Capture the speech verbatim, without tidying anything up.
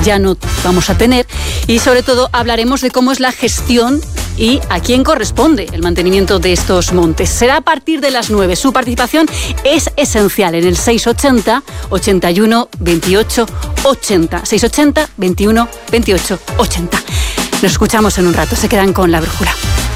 ya no vamos a tener, y sobre todo hablaremos de cómo es la gestión y a quién corresponde el mantenimiento de estos montes. Será a partir de las nueve. Su participación es esencial en el seiscientos ochenta, ochenta y uno, veintiocho, ochenta. seiscientos ochenta, veintiuno, veintiocho, ochenta. Nos escuchamos en un rato. Se quedan con La Brújula.